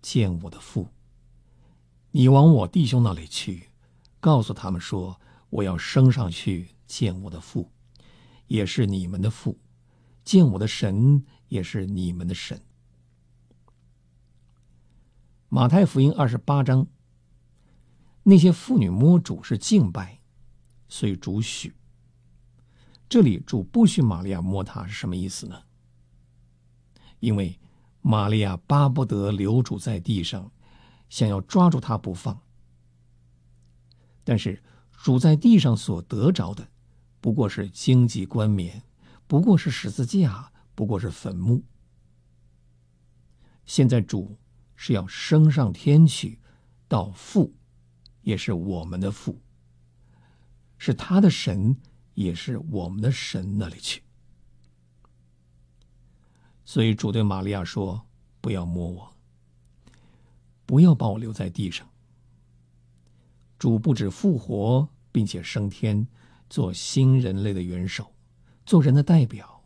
见我的父。你往我弟兄那里去，告诉他们说，我要升上去见我的父，也是你们的父，见我的神，也是你们的神。马太福音28章，那些妇女摸主是敬拜，所以主许。这里主不许玛利亚摸他是什么意思呢？因为玛利亚巴不得留主在地上，想要抓住他不放。但是主在地上所得着的，不过是荆棘冠冕，不过是十字架，不过是坟墓。现在主是要升上天去，到父，也是我们的父，是他的神，也是我们的神那里去。所以主对玛利亚说，不要摸我，不要把我留在地上。主不止复活并且升天，做新人类的元首，做人的代表。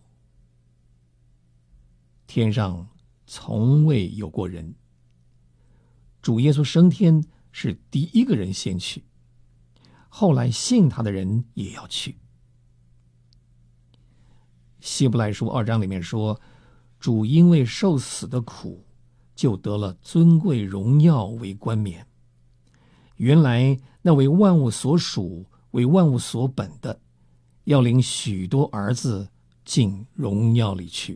天上从未有过人，主耶稣升天是第一个人先去，后来信他的人也要去。希伯来书2章里面说，主因为受死的苦，就得了尊贵荣耀为冠冕。原来那为万物所属，为万物所本的，要领许多儿子进荣耀里去。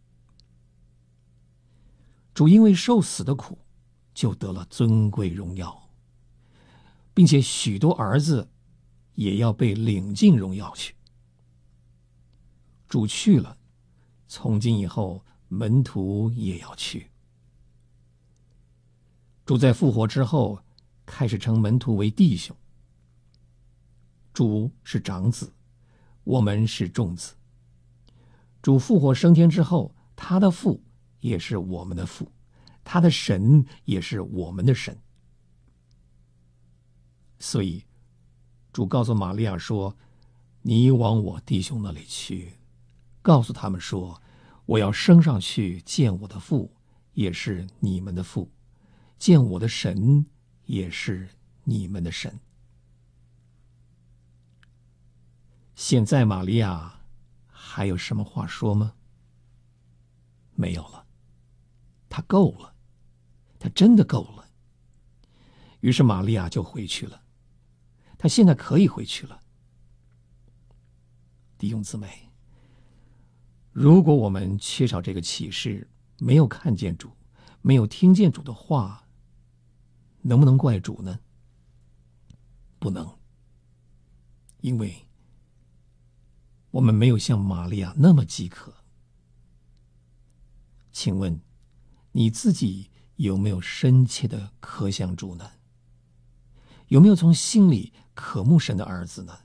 主因为受死的苦，就得了尊贵荣耀，并且许多儿子也要被领进荣耀去。主去了，从今以后门徒也要去。主在复活之后开始称门徒为弟兄。主是长子，我们是众子。主复活升天之后，他的父也是我们的父，他的神也是我们的神。所以主告诉玛利亚说，你往我弟兄那里去，告诉他们说，我要升上去见我的父，也是你们的父，见我的神，也是你们的神。现在玛利亚还有什么话说吗？没有了，她够了，她真的够了。于是玛利亚就回去了，她现在可以回去了。弟兄姊妹，如果我们缺少这个启示，没有看见主，没有听见主的话，能不能怪主呢？不能，因为我们没有像玛利亚那么饥渴。请问你自己有没有深切的渴想主呢？有没有从心里渴慕神的儿子呢？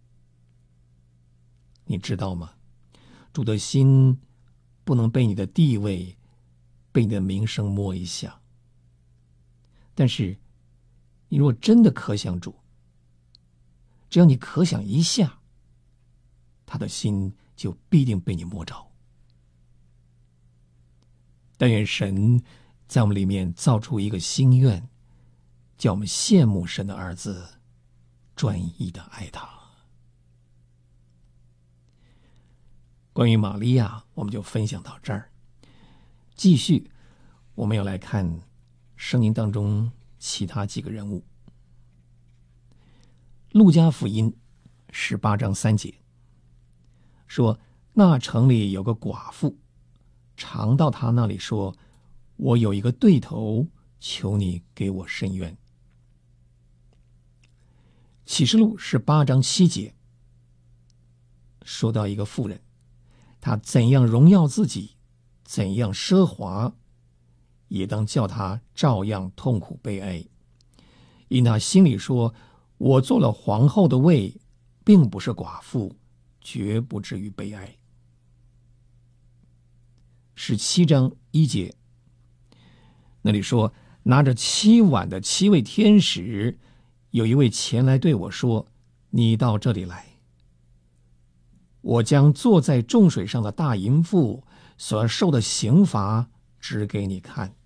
你知道吗？主的心不能被你的地位，被你的名声摸一下。但是你若真的渴想主，只要你渴想一下，他的心就必定被你摸着。但愿神在我们里面造出一个心愿，叫我们羡慕神的儿子，专一的爱他。关于玛利亚，我们就分享到这儿。继续，我们要来看圣经当中其他几个人物。路加福音18章3节说，那城里有个寡妇，常到他那里说，我有一个对头，求你给我伸冤。启示录18章7节说到一个妇人，她怎样荣耀自己，怎样奢华，也当叫她照样痛苦悲哀，因她心里说，我做了皇后的位，并不是寡妇，绝不至于悲哀。17章1节那里说，拿着7碗的7位天使，有一位前来对我说，你到这里来，我将坐在众水上的大淫妇所受的刑罚指给你看。